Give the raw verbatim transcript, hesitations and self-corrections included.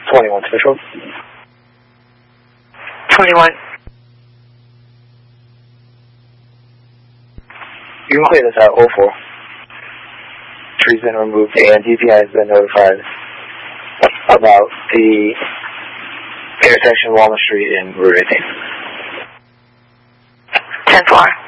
twenty-one Central. twenty-one. 晕会的在 O four. Tree's been removed and D P I has been notified about the intersection of Walnut Street and Route eighteen. ten four.